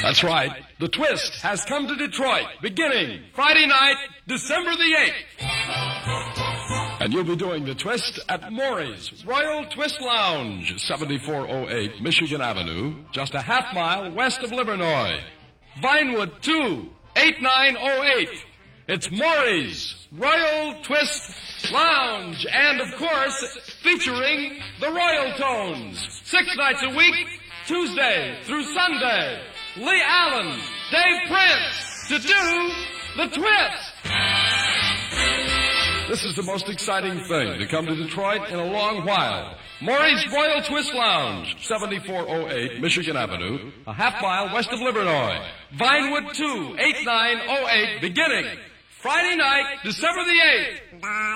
That's right. The Twist has come to Detroit, beginning Friday night, December the 8th. And you'll be doing The Twist at Maury's Royal Twist Lounge, 7408 Michigan Avenue, just a half mile west of Livernois. Vinewood 2, 8908. It's Maury's Royal Twist Lounge, and of course, featuring the Royal Tones. 6 nights a week, Tuesday through Sunday. Lee Allen, Dave Prince, to do The Twist. This is the most exciting thing to come to Detroit in a long while. Maury's Royal Twist Lounge, 7408 Michigan Avenue, a half mile west of Livernois. Vinewood 2, 8908, beginning Friday night, December the 8th.